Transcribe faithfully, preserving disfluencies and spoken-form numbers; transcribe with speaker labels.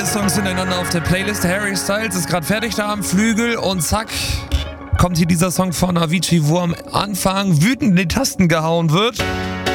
Speaker 1: Vier Songs hintereinander auf der Playlist. Harry Styles ist gerade fertig da am Flügel und zack, kommt hier dieser Song von Avicii, wo am Anfang wütend in die Tasten gehauen wird.